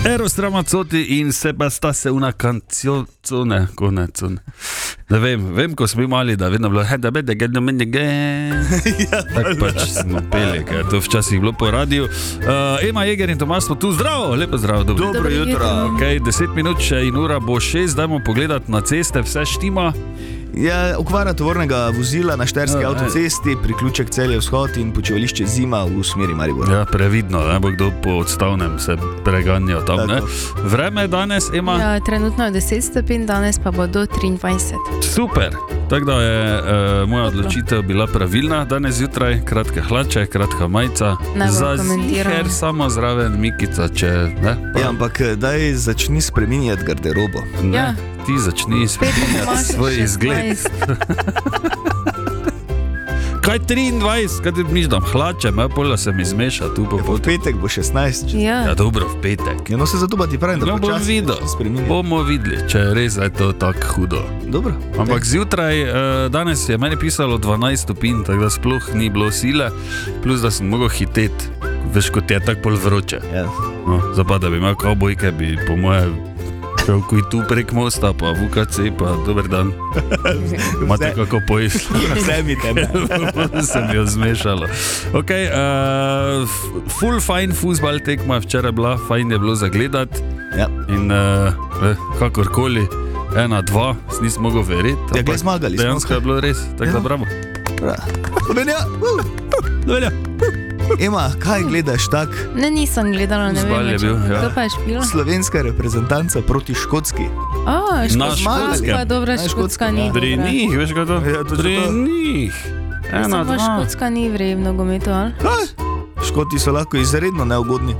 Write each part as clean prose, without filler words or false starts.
Eros Ramazzotti in Sebastiase una canzone, ne vem, ko smo imali, da vedno bilo da bede, tako pač smo peli, ker to včasih bilo po radiju. Ema Jeger in Tomas smo tu, zdravo, lepo zdravo, dobro jutro. Okay, 10 minut še in ura bo 6, dajmo pogledati na ceste, vse štima. Ja, okvara tovornega vozila na Štajerski avtocesti, priključek Celje vzhod in počivališče Zima v smeri Maribora. Ja, previdno, ne bo kdo po odstavnem se preganjal tam, ne? Vreme danes, Ema? Ja, trenutno je 10 stopinj, danes pa bo do 23. Super, tako da je moja odločitev bila pravilna. Danes zjutraj kratke hlače, kratka majica, za ziher samo zraven mikica, če ne? Ja, ampak daj začni spreminjati garderobo. Ne, Ja. ti začni spreminjati svoj izgled. Kaj 23, kaj ti miš dam hlače, pola se mi zmeša tu po V poti. petek bo 16. Ja, Ja, dobro, v petek. Ja, no se zato pa ti pravim, da No, bom počasi videl, spreminjati. bomo videli, če je res je to tako hudo. Dobro. Ampak zjutraj, danes je meni pisalo 12 stopinj, tako da sploh ni bilo sile, plus da sem mogel hiteti, veš, kot je tako pol vroče. Ja. No, zdaj pa, da bi imel kavbojke, bi po moje šel kuj tu prek mosta, pa v UKC, pa dober dan. Imate kako pojesti? Vse mi tebe. Se mi je zmešalo. Ok, full fajn fuzbal tekma včeraj bila, fajn je bilo zagledati Ja. in kakorkoli, 1-2, nisem mogel verjeti. Ja, glej, zmagali smo. Dejansko je bilo res, tako da Ja. bravo. Slovenija! Dovolja. Ema, kaj gledaš tak? ne, nisem gledala, ne Fuzbal je vem, bil, ja. to pa je špilo. Slovenska reprezentanca proti Škotski. Na Škotskem. Pa dobra, Na Škotskem, Škotska ni ja. dobra. Pri njih, veš kaj to? Ja, točno Pri to. njih. Samo 1-2. Škotska ni v nogometu, ali? Škoti so lahko izredno neugodni.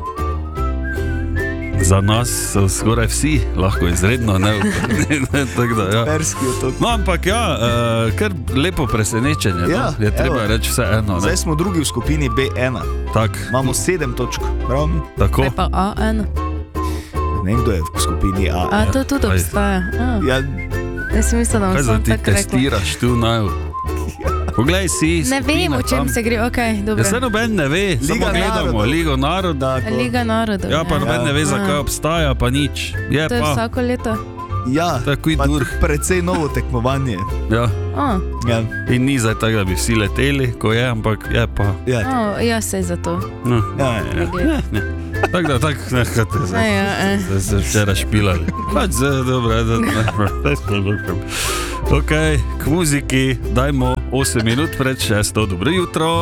Za nas so skoraj vsi lahko izredno neugodni. Tako da, ja. Perski otok. No, ampak ja, kar lepo presenečenje, Ja, no? Je treba evo. reči vse eno. Ne? Zdaj smo drugi v skupini B1. Tak, Imamo 7 točk. Prav mi? tako. Kaj pa A1? Ne vem, kdo je v skupini A. A to tudi Aj. obstaja. Ja, Jaz sem mislila, da Kaj bom za samo ti tako rekla. testiraš tu naju? Poglej si Ne vem, o čem se gre, ok, Ja, dobro. se noben ne ve, samo Liga gledamo narodov. Ligo naroda. tako. Liga narodov. Ja, pa noben ne ve, Ja. zakaj obstaja, pa nič. Je To je pa, vsako leto. Ja, Tako je pa dur. tudi precej novo tekmovanje. ja. A, Ja, In ni zdaj tako, da bi vsi leteli, ko je, ampak je pa. ja, ja, sej za to. No. ja, ja. Tako da, tako, ne, kaj te zdaj. Ja, Zdaj se včeraj špilali. Pač zdaj, dobro, ok, k muziki, dajmo 8 minut pred 6. Dobro jutro.